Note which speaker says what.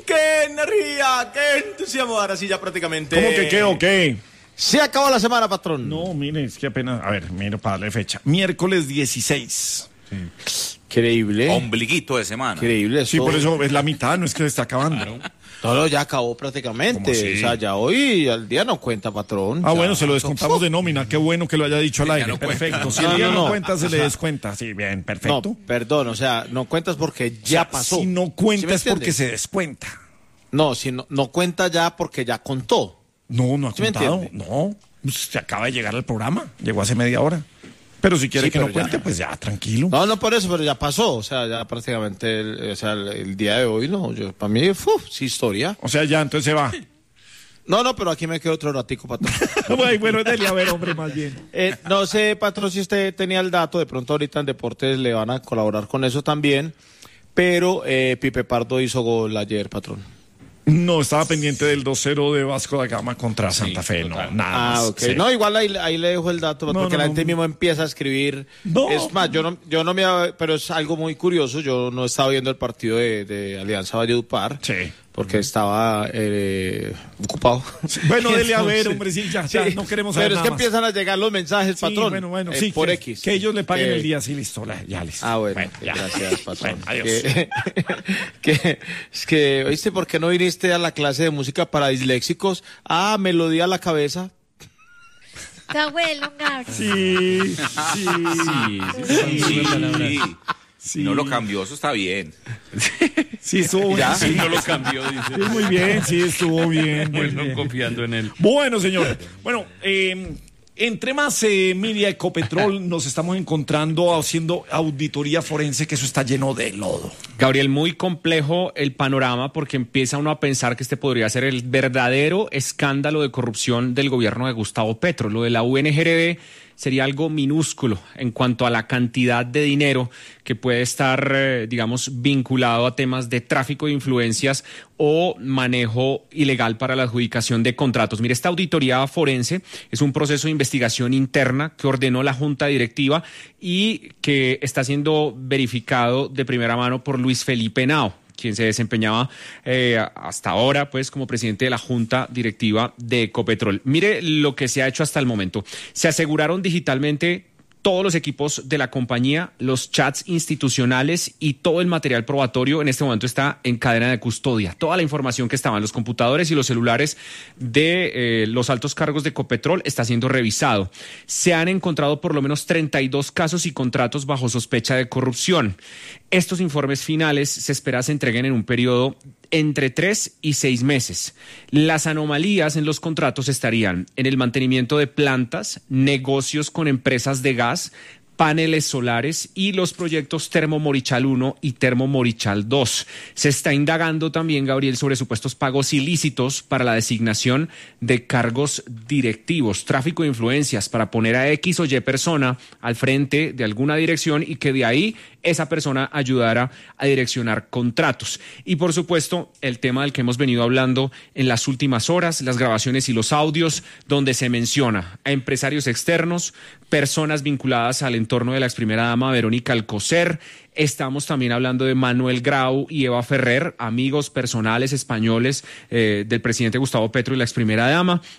Speaker 1: qué energía, qué entusiasmo. Ahora sí, ya prácticamente.
Speaker 2: ¿Cómo que qué o qué?
Speaker 1: Se acabó la semana, patrón.
Speaker 2: No, mire, es que apenas. A ver, mire, para darle fecha. Miércoles 16.
Speaker 1: Sí. Increíble.
Speaker 3: Ombliguito de semana.
Speaker 1: Increíble.
Speaker 2: Sí, por eso es la mitad, no es que se está acabando.
Speaker 1: Todo ya acabó prácticamente. O sea, ya hoy al día no cuenta, patrón.
Speaker 2: Ah, bueno, se lo descontamos de nómina. Qué bueno que lo haya dicho al aire.
Speaker 3: no
Speaker 2: Perfecto. Si el día no cuenta, se le descuenta. Sí, bien, perfecto.
Speaker 1: No, perdón, o sea, no cuentas porque ya pasó.
Speaker 2: Si no cuenta
Speaker 1: ¿Sí
Speaker 2: es porque se descuenta.
Speaker 1: No, si no cuenta ya porque ya contó.
Speaker 2: No ha
Speaker 1: ¿Sí me
Speaker 2: contado.
Speaker 1: entiende?
Speaker 2: No, pues se acaba de llegar al programa. Llegó hace media hora. Pero si quiere
Speaker 1: Sí,
Speaker 2: que no
Speaker 1: pero ya.
Speaker 2: cuente, pues ya, tranquilo.
Speaker 1: No por eso, pero ya pasó. O sea, ya prácticamente, el día de hoy, no. Para mí, sí, historia.
Speaker 2: O sea, ya, entonces se va.
Speaker 1: No, pero aquí me quedo otro ratico, patrón.
Speaker 2: Bueno, dele a ver, hombre, más bien.
Speaker 1: No sé, patrón, si usted tenía el dato, de pronto ahorita en Deportes le van a colaborar con eso también, pero Pipe Pardo hizo gol ayer, patrón.
Speaker 2: No, estaba pendiente del 2-0 de Vasco da Gama contra Santa Fe, no, nada más.
Speaker 1: Ok.
Speaker 2: Sí.
Speaker 1: No, igual ahí le dejo el dato, porque la gente mismo empieza a escribir.
Speaker 2: No.
Speaker 1: Es más, yo no me... Pero es algo muy curioso, yo no estaba viendo el partido de Alianza Valledupar.
Speaker 2: Sí.
Speaker 1: Porque estaba ocupado.
Speaker 2: Bueno, dele a ver,
Speaker 1: Entonces,
Speaker 2: hombre, sí, ya, no queremos saber
Speaker 1: pero es
Speaker 2: nada
Speaker 1: que
Speaker 2: más.
Speaker 1: empiezan a llegar los mensajes,
Speaker 2: Sí,
Speaker 1: patrón.
Speaker 2: bueno, sí,
Speaker 1: por
Speaker 2: que,
Speaker 1: X.
Speaker 2: que ellos le paguen el día, sí, listo, ya listo.
Speaker 1: Bueno,
Speaker 2: ya.
Speaker 1: gracias, patrón.
Speaker 2: Bueno, adiós.
Speaker 1: Es que, ¿oíste por qué no viniste a la clase de música para disléxicos? Melodía a la cabeza.
Speaker 4: Tu abuelo, Gabriel.
Speaker 2: Sí.
Speaker 3: No lo cambió, eso está bien.
Speaker 2: Sí, estuvo bien.
Speaker 5: Sí, no lo cambió, dice.
Speaker 2: Sí, muy bien, sí, estuvo bien. muy
Speaker 5: Bueno,
Speaker 2: bien.
Speaker 5: confiando en él.
Speaker 2: Bueno, señor. Bueno, entre más Media Ecopetrol nos estamos encontrando haciendo auditoría forense, que eso está lleno de lodo.
Speaker 5: Gabriel, muy complejo el panorama porque empieza uno a pensar que este podría ser el verdadero escándalo de corrupción del gobierno de Gustavo Petro. Lo de la UNGRD sería algo minúsculo en cuanto a la cantidad de dinero que puede estar, digamos, vinculado a temas de tráfico de influencias o manejo ilegal para la adjudicación de contratos. Mire, esta auditoría forense es un proceso de investigación interna que ordenó la Junta Directiva y que está siendo verificado de primera mano por Luis Felipe Henao, quien se desempeñaba hasta ahora pues como presidente de la Junta Directiva de Ecopetrol. Mire lo que se ha hecho hasta el momento. Se aseguraron digitalmente todos los equipos de la compañía, los chats institucionales y todo el material probatorio en este momento está en cadena de custodia. Toda la información que estaba en los computadores y los celulares de los altos cargos de Ecopetrol está siendo revisado. Se han encontrado por lo menos 32 casos y contratos bajo sospecha de corrupción. Estos informes finales se espera se entreguen en un periodo entre 3 y 6 meses. Las anomalías en los contratos estarían en el mantenimiento de plantas, negocios con empresas de gas, paneles solares y los proyectos Termo Morichal 1 y Termo Morichal 2. Se está indagando también, Gabriel, sobre supuestos pagos ilícitos para la designación de cargos directivos, tráfico de influencias para poner a X o Y persona al frente de alguna dirección y que de ahí esa persona ayudara a direccionar contratos. Y por supuesto, el tema del que hemos venido hablando en las últimas horas, las grabaciones y los audios, donde se menciona a empresarios externos, personas vinculadas al entorno de la ex primera dama Verónica Alcocer. Estamos también hablando de Manuel Grau y Eva Ferrer, amigos personales españoles del presidente Gustavo Petro y la ex primera dama.